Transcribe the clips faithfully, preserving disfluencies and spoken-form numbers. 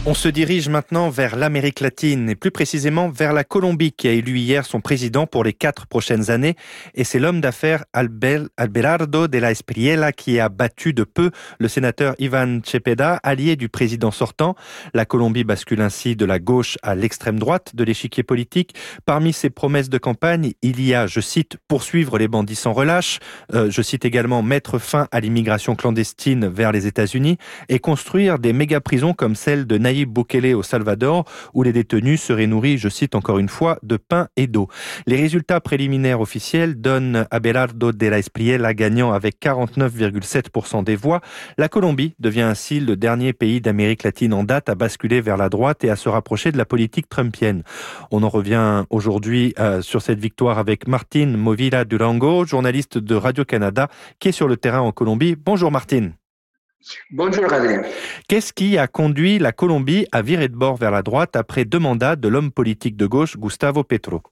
On se dirige maintenant vers l'Amérique latine et plus précisément vers la Colombie qui a élu hier son président pour les quatre prochaines années. Et c'est l'homme d'affaires Albel, Abelardo de la Espriella qui a battu de peu le sénateur Iván Cepeda, allié du président sortant. La Colombie bascule ainsi de la gauche à l'extrême droite de l'échiquier politique. Parmi ses promesses de campagne, il y a, je cite, poursuivre les bandits sans relâche. Euh, je cite également mettre fin à l'immigration clandestine vers les États-Unis et construire des méga-prisons comme celle de Nayib Bukele au Salvador, où les détenus seraient nourris, je cite encore une fois, de pain et d'eau. Les résultats préliminaires officiels donnent Abelardo de la Espriella gagnant avec quarante-neuf virgule sept pour cent des voix. La Colombie devient ainsi le dernier pays d'Amérique latine en date à basculer vers la droite et à se rapprocher de la politique trumpienne. On en revient aujourd'hui euh, sur cette victoire avec Martine Movila Durango, journaliste de Radio-Canada, qui est sur le terrain en Colombie. Bonjour Martine. Bonjour Adrien. Qu'est-ce qui a conduit la Colombie à virer de bord vers la droite après deux mandats de l'homme politique de gauche Gustavo Petro?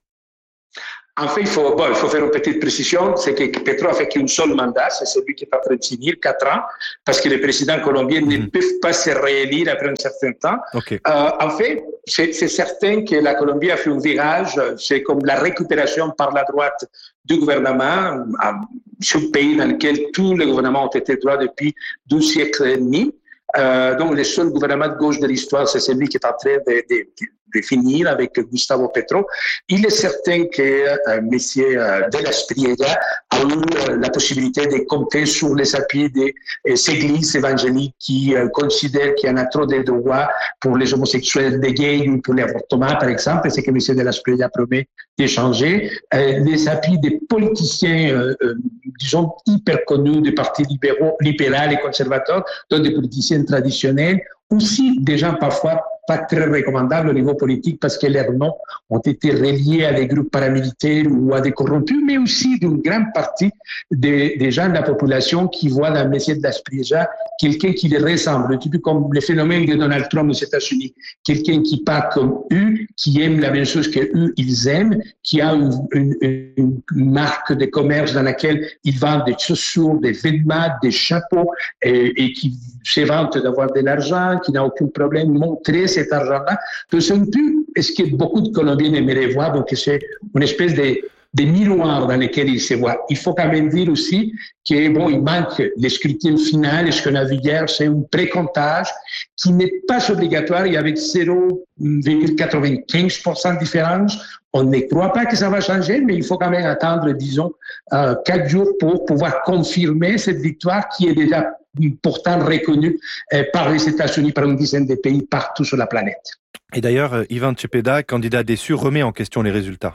En fait, il faut, bon, il faut faire une petite précision, c'est que Petro a fait qu'un seul mandat, c'est celui qui est en train de finir, quatre ans, parce que les présidents colombiens mmh. ne peuvent pas se réélire après un certain temps. Okay. Euh, en fait, c'est, c'est certain que la Colombie a fait un virage, c'est comme la récupération par la droite du gouvernement, ce pays dans lequel tous les gouvernements ont été droits depuis deux siècles et demi. Euh, donc, le seul gouvernement de gauche de l'histoire, c'est celui qui est en train de, de, de finir avec Gustavo Petro. Il est certain que euh, Monsieur euh, de la Espriella a eu euh, la possibilité de compter sur les appuis des euh, églises évangéliques qui euh, considèrent qu'il y en a trop de droits pour les homosexuels, des gays ou pour l'avortement, par exemple. C'est que Monsieur de la Espriella promet d'échanger. Euh, les appuis des politiciens, euh, euh, disons, hyper connus des partis libéraux, libéraux et conservateurs, donc des politiciens traditionnels, aussi des gens parfois pas très recommandables au niveau politique parce que leurs noms ont été reliés à des groupes paramilitaires ou à des corrompus, mais aussi d'une grande partie des, des gens de la population qui voient dans M. de la Espriella quelqu'un qui les ressemble, un petit peu comme le phénomène de Donald Trump aux États-Unis, quelqu'un qui parle comme eux, qui aime la même chose que eux, ils aiment, qui a une, une, une marque de commerce dans laquelle ils vendent des chaussures, des vêtements, des chapeaux et, et qui se vante d'avoir de l'argent, qui n'a aucun problème de montrer cet argent-là. Donc, c'est un peu ce que beaucoup de Colombiens aimeraient voir. Donc, c'est une espèce de, de miroir dans lequel ils se voient. Il faut quand même dire aussi que, bon, il manque le scrutin final. Et ce qu'on a vu hier, c'est un précomptage qui n'est pas obligatoire et avec zéro virgule quatre-vingt-quinze pour cent de différence. On ne croit pas que ça va changer, mais il faut quand même attendre, disons, euh, quatre jours pour pouvoir confirmer cette victoire qui est déjà pourtant reconnue euh, par les États-Unis, par une dizaine de pays partout sur la planète. Et d'ailleurs, Iván Cepeda, candidat déçu, remet en question les résultats.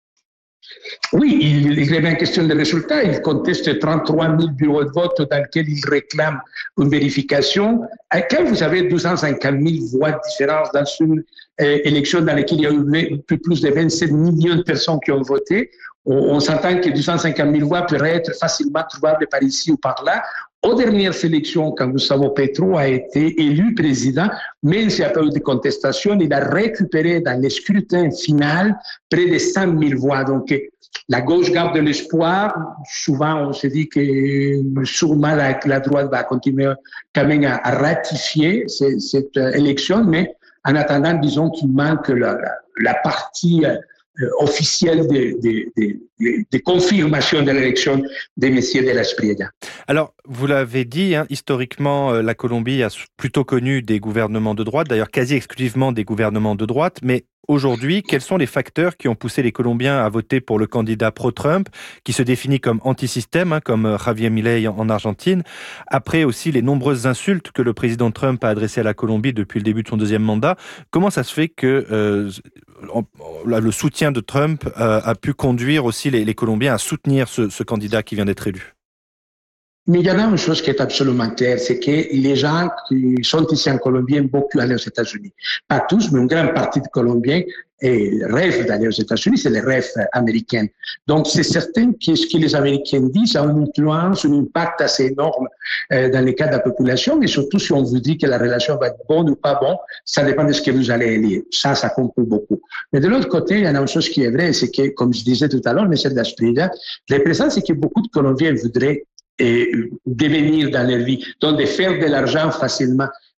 Oui, il, il remet en question les résultats. Il conteste trente-trois mille bureaux de vote dans lesquels il réclame une vérification. Quand vous avez deux cent cinquante mille voix de différence dans une euh, élection dans laquelle il y a eu plus, plus de vingt-sept millions de personnes qui ont voté, on, on s'entend que deux cent cinquante mille voix pourraient être facilement trouvables par ici ou par là. Aux dernières élections, quand Gustavo Petro a été élu président, même s'il n'y a pas eu de contestation, il a récupéré dans le scrutin final près de cent mille voix. Donc, la gauche garde de l'espoir. Souvent, on se dit que sûrement la, la droite va continuer quand même à, à ratifier cette, cette élection, mais en attendant, disons qu'il manque la, la, la partie euh, officielle des de, de, de, de confirmation de l'élection de M. de la Espriella. Alors, vous l'avez dit, hein, historiquement, la Colombie a plutôt connu des gouvernements de droite, d'ailleurs quasi exclusivement des gouvernements de droite, mais aujourd'hui, quels sont les facteurs qui ont poussé les Colombiens à voter pour le candidat pro-Trump, qui se définit comme anti-système, hein, comme Javier Milei en Argentine, après aussi les nombreuses insultes que le président Trump a adressées à la Colombie depuis le début de son deuxième mandat? Comment ça se fait que euh, le soutien de Trump euh, a pu conduire aussi les, les Colombiens à soutenir ce, ce candidat qui vient d'être élu? Mais il y en a une chose qui est absolument claire, c'est que les gens qui sont ici en Colombie aiment beaucoup aller aux États-Unis. Pas tous, mais une grande partie des Colombiens rêvent d'aller aux États-Unis, c'est le rêve américain. Donc, c'est certain que ce que les Américains disent a une influence, un impact assez énorme euh, dans les cas de la population, mais surtout si on vous dit que la relation va être bonne ou pas bonne, ça dépend de ce que vous allez élire. Ça, ça compte beaucoup. Mais de l'autre côté, il y en a une chose qui est vraie, c'est que, comme je disais tout à l'heure, M. de la Espriella, l'impression, c'est que beaucoup de Colombiens voudraient et devenir dans leur vie, donc de faire de l'argent facilement.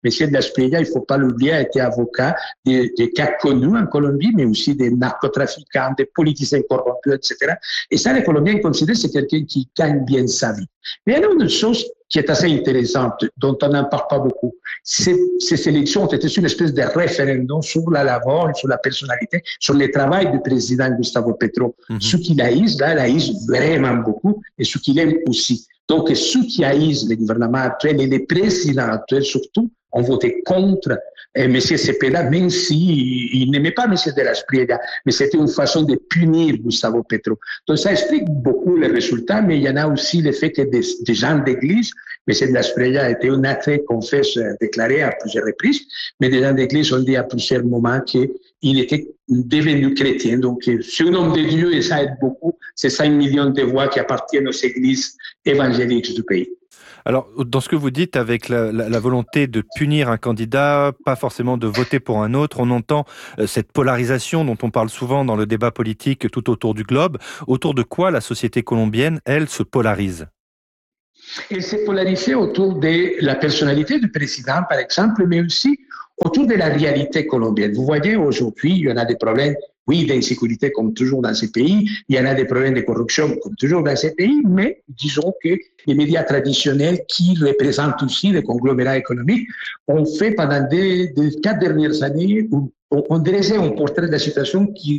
M. de la Espriella, il ne faut pas l'oublier, a été avocat des, des cas connus en Colombie, mais aussi des narcotrafiquants, des politiciens corrompus, et cetera. Et ça, les Colombiens considèrent que c'est quelqu'un qui gagne bien sa vie. Mais il y a une chose qui est assez intéressante, dont on n'en parle pas beaucoup. Ces, ces élections ont été une espèce de référendum sur la labeur, sur la personnalité, sur le travail du président Gustavo Petro. Mm-hmm. Ce qu'il haïssent, là, il haïssent vraiment beaucoup, et ce qu'il aime aussi. Donc, ceux qui haïssent le gouvernement actuel et les présidents actuels surtout ont voté contre eh, M. Cepeda, même s'il si n'aimait pas M. de la Espriella, mais c'était une façon de punir Gustavo Petro. Donc, ça explique beaucoup les résultats, mais il y en a aussi le fait que des, des gens d'église, M. de la Espriella a été un athée, confesse, déclaré à plusieurs reprises, mais des gens d'église ont dit à plusieurs moments qu'il était devenu chrétien. Donc, c'est un homme de Dieu et ça aide beaucoup. C'est cinq millions de voix qui appartiennent aux églises évangéliques du pays. Alors, dans ce que vous dites, avec la, la, la volonté de punir un candidat, pas forcément de voter pour un autre, on entend euh, cette polarisation dont on parle souvent dans le débat politique tout autour du globe. Autour de quoi la société colombienne, elle, se polarise? Elle s'est polarisée autour de la personnalité du président, par exemple, mais aussi autour de la réalité colombienne. Vous voyez, aujourd'hui, il y en a des problèmes, oui, d'insécurité comme toujours dans ces pays, il y en a des problèmes de corruption comme toujours dans ces pays, mais disons que les médias traditionnels qui représentent aussi les conglomérats économiques ont fait pendant des, des quatre dernières années, on dressait un portrait de la situation qui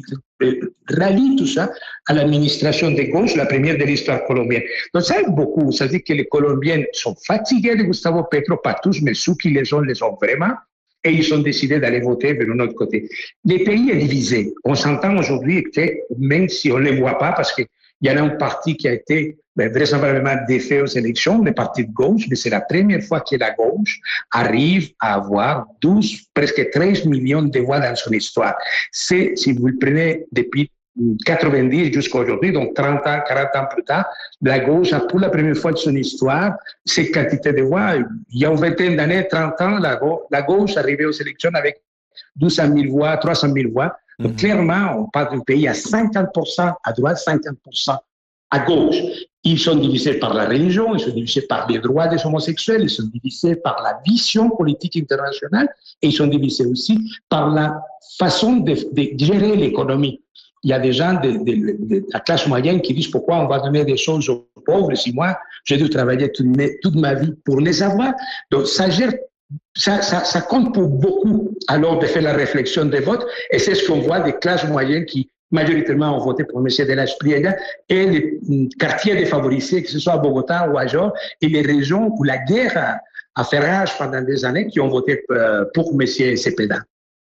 rallie tout ça à l'administration de gauche, la première de l'histoire colombienne. Donc ça aide beaucoup, ça veut dire que les Colombiens sont fatigués de Gustavo Petro, pas tous, mais ceux qui les ont, les ont vraiment. Et ils ont décidé d'aller voter vers un autre côté. Le pays est divisé. On s'entend aujourd'hui que, même si on ne les voit pas, parce qu'il y en a un parti qui a été ben, vraisemblablement défait aux élections, le parti de gauche, mais c'est la première fois que la gauche arrive à avoir douze, presque treize millions de voix dans son histoire. C'est, si vous le prenez depuis quatre-vingt-dix jusqu'à aujourd'hui, donc trente ans, quarante ans plus tard, la gauche a pour la première fois de son histoire cette quantité de voix. Il y a une vingtaine d'années, trente ans, la gauche, la gauche arrivait aux élections avec deux cent mille voix, trois cent mille voix. Donc mmh. clairement, on parle d'un pays à cinquante pour cent à droite, cinquante pour cent à gauche. Ils sont divisés par la religion, ils sont divisés par les droits des homosexuels, ils sont divisés par la vision politique internationale et ils sont divisés aussi par la façon de, de gérer l'économie. Il y a des gens de, de, de la classe moyenne qui disent pourquoi on va donner des choses aux pauvres si moi, j'ai dû travailler toute, toute ma vie pour les avoir. Donc, ça gère, ça, ça, ça compte pour beaucoup alors de faire la réflexion des votes. Et c'est ce qu'on voit des classes moyennes qui, majoritairement, ont voté pour M. de la Espriella et les quartiers défavorisés, que ce soit à Bogota ou à Jor, et les régions où la guerre a, a fait rage pendant des années qui ont voté pour M. Cepeda.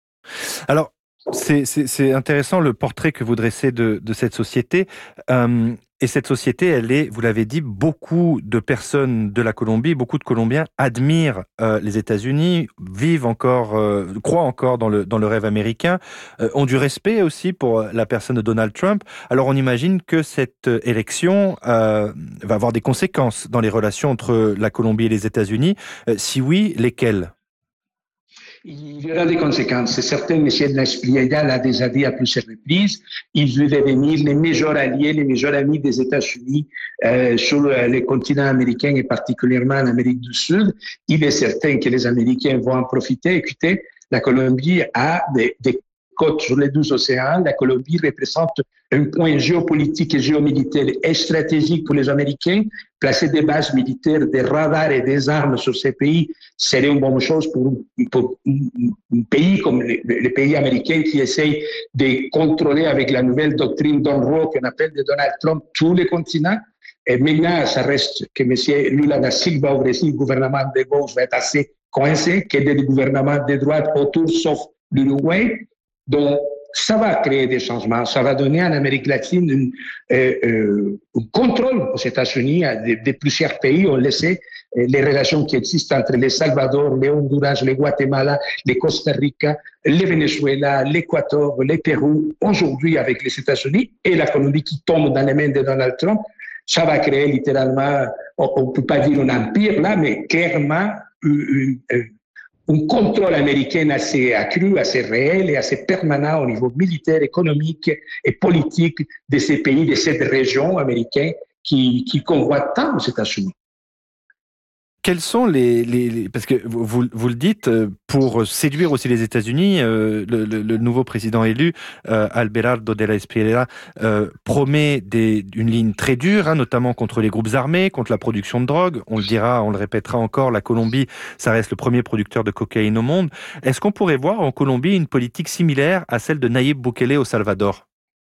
Alors, C'est, c'est, c'est intéressant le portrait que vous dressez de, de cette société. Euh, et cette société, elle est, vous l'avez dit, beaucoup de personnes de la Colombie, beaucoup de Colombiens admirent euh, les États-Unis, vivent encore, euh, croient encore dans le, dans le rêve américain, euh, ont du respect aussi pour la personne de Donald Trump. Alors on imagine que cette élection euh, va avoir des conséquences dans les relations entre la Colombie et les États-Unis. Euh, si oui, lesquelles ? Il y aura des conséquences. C'est certain, M. de la Espriella l'a déjà dit à plusieurs reprises. Il veut devenir les meilleurs alliés, les meilleurs amis des États-Unis euh, sur le continent américain et particulièrement en Amérique du Sud. Il est certain que les Américains vont en profiter. Écoutez, la Colombie a des, des côtes sur les deux océans. La Colombie représente un point géopolitique et géomilitaire et stratégique pour les Américains. Placer des bases militaires, des radars et des armes sur ces pays serait une bonne chose pour, pour un pays comme les, les pays américains qui essayent de contrôler avec la nouvelle doctrine Monroe qu'on appelle de Donald Trump tous les continents. Et maintenant, ça reste que M. Lula da Silva au Brésil, le gouvernement de gauche va être assez coincé, que des gouvernements de droite autour, sauf l'Uruguay. Donc, ça va créer des changements, ça va donner en Amérique latine une, euh, euh, un contrôle aux États-Unis, de, de plusieurs pays ont laissé euh, les relations qui existent entre les Salvador, les Honduras, les Guatemala, les Costa Rica, les Venezuela, l'Équateur, le Pérou, aujourd'hui avec les États-Unis et la Colombie qui tombe dans les mains de Donald Trump. Ça va créer littéralement, on ne peut pas dire un empire là, mais clairement une, une, un contrôle américain assez accru, assez réel et assez permanent au niveau militaire, économique et politique de ces pays, de cette région américaine qui, qui convoitent tant aux États-Unis. quels sont les, les, les... Parce que vous, vous le dites, pour séduire aussi les États-Unis, euh, le, le, le nouveau président élu, euh, Abelardo de la Espriella, euh, promet des, une ligne très dure, hein, notamment contre les groupes armés, contre la production de drogue. On le dira, on le répétera encore, la Colombie, ça reste le premier producteur de cocaïne au monde. Est-ce qu'on pourrait voir en Colombie une politique similaire à celle de Nayib Bukele au Salvador?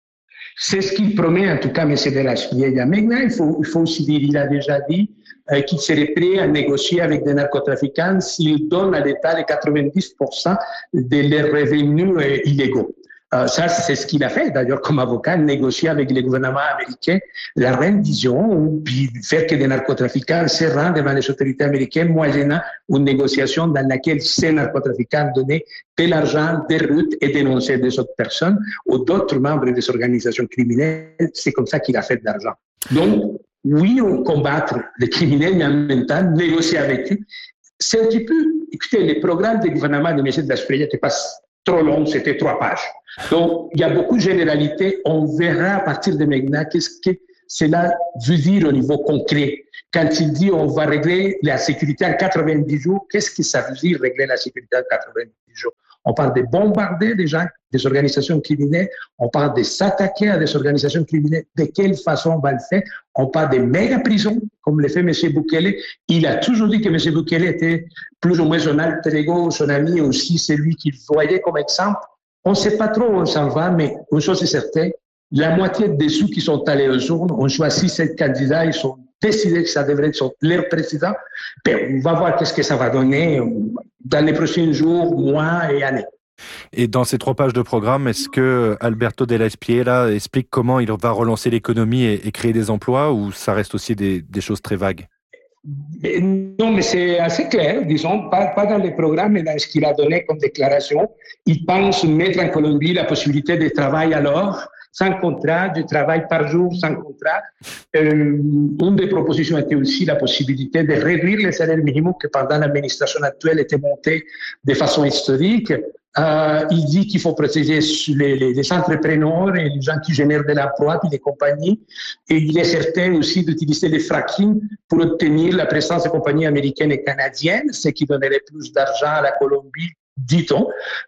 C'est ce qu'il promet, en tout cas, M. de la Espriella. Maintenant, il faut, il faut aussi dire, il a déjà dit euh, qu'il serait prêt à négocier avec des narcotrafiquants s'il donne à l'État les quatre-vingt-dix pour cent de leurs revenus euh, illégaux. Euh, ça, c'est ce qu'il a fait, d'ailleurs, comme avocat, négocier avec le gouvernement américain la rendition, puis faire que des narcotrafiquants se rendent devant les autorités américaines, moyennant une négociation dans laquelle ces narcotrafiquants donnaient de l'argent, des routes et dénonçaient des autres personnes ou d'autres membres des organisations criminelles. C'est comme ça qu'il a fait de l'argent. Donc, oui, on combattre les criminels, mais en même temps, négocier avec eux. C'est un petit peu, écoutez, le programme du gouvernement de M. de la Espriella n'était pas trop long, c'était trois pages. Donc, il y a beaucoup de généralités. On verra à partir de maintenant qu'est-ce que cela veut dire au niveau concret. Quand il dit on va régler la sécurité en quatre-vingt-dix jours, qu'est-ce que ça veut dire régler la sécurité en quatre-vingt-dix jours? On parle de bombarder des gens, des organisations criminelles. On parle de s'attaquer à des organisations criminelles. De quelle façon on va le faire? On parle de méga-prisons, comme le fait M. Bukele. Il a toujours dit que M. Bukele était plus ou moins son alter ego, son ami, aussi celui qu'il voyait comme exemple. On ne sait pas trop où on s'en va, mais une chose est certaine, la moitié des sous qui sont allés aux urnes ont choisi sept candidats, ils sont décidés que ça devrait être leur président. Ben, on va voir qu'est-ce que ça va donner dans les prochains jours, mois et années. Et dans ces trois pages de programme, est-ce que Alberto de la Espriella explique comment il va relancer l'économie et, et créer des emplois, ou ça reste aussi des, des choses très vagues? Mais non, mais c'est assez clair, disons, pas, pas dans les programmes, mais dans ce qu'il a donné comme déclaration. Il pense mettre en Colombie la possibilité de travail à l'heure, sans contrat, du travail par jour sans contrat. Euh, une des propositions était aussi la possibilité de réduire le salaire minimum qui, pendant l'administration actuelle, était monté de façon historique. Euh, il dit qu'il faut protéger les, les, les entrepreneurs et les gens qui génèrent de l'emploi, puis les compagnies. Et il est certain aussi d'utiliser les fracking pour obtenir la présence des compagnies américaines et canadiennes, ce qui donnerait plus d'argent à la Colombie, dit-on.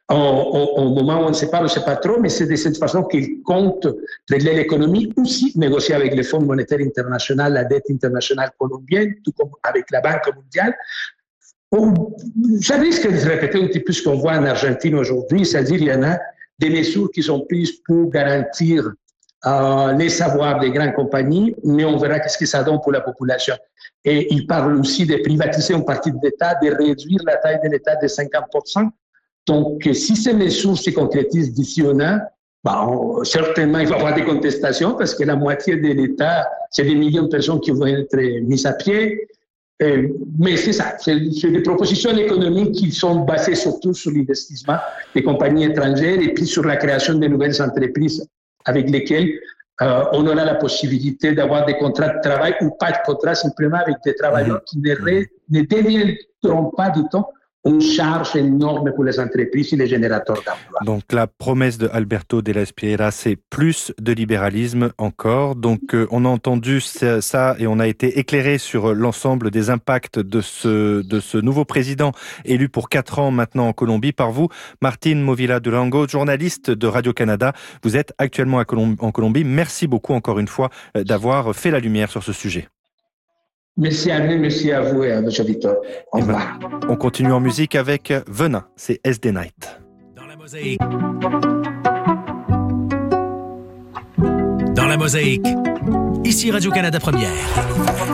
Au moment où on ne sait pas, on ne sait pas trop, mais c'est de cette façon qu'il compte régler l'économie, aussi négocier avec le Fonds monétaire international la dette internationale colombienne, tout comme avec la Banque mondiale. Ça risque de se répéter un petit peu ce qu'on voit en Argentine aujourd'hui, c'est-à-dire qu'il y en a des mesures qui sont prises pour garantir euh, les savoirs des grandes compagnies, mais on verra qu'est-ce que ça donne pour la population. Et il parle aussi de privatiser une partie de l'État, de réduire la taille de l'État de cinquante pour cent. Donc, si ces mesures se concrétisent d'ici un an, bon, certainement il va y avoir des contestations parce que la moitié de l'État, c'est des millions de personnes qui vont être mises à pied. Euh, mais c'est ça, c'est, c'est des propositions économiques qui sont basées surtout sur l'investissement des compagnies étrangères et puis sur la création de nouvelles entreprises avec lesquelles euh, on aura la possibilité d'avoir des contrats de travail ou pas de contrats, simplement avec des travailleurs qui ne, ré, ne deviendront pas du temps une charge énorme pour les entreprises et les générateurs d'emploi. Donc la promesse de Alberto de la Espriella, c'est plus de libéralisme encore. Donc euh, on a entendu ça, ça et on a été éclairé sur l'ensemble des impacts de ce, de ce nouveau président élu pour quatre ans maintenant en Colombie par vous, Martín Movila Durango, journaliste de Radio-Canada. Vous êtes actuellement à Colom- en Colombie. Merci beaucoup encore une fois d'avoir fait la lumière sur ce sujet. Merci à vous, merci à vous et à vos auditeurs. Au revoir. Ben, on continue en musique avec Venin, c'est S D Night. Dans la mosaïque. Dans la mosaïque. Ici Radio-Canada Première.